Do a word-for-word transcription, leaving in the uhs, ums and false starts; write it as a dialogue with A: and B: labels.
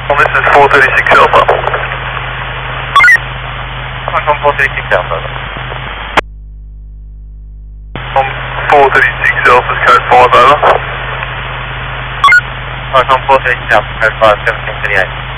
A: Well, this is four thirty-six Alpha.
B: Falcon four thirty-six Alpha.
A: Um, four thirty-six Alpha, code five over.
B: Falcon four thirty-six Alpha, code five, seventeen thirty-eight.